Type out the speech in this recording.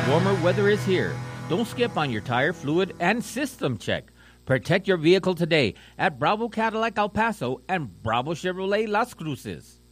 Warmer weather is here. Don't skip on your tire, fluid, and system check. Protect your vehicle today at Bravo Cadillac El Paso and Bravo Chevrolet Las Cruces.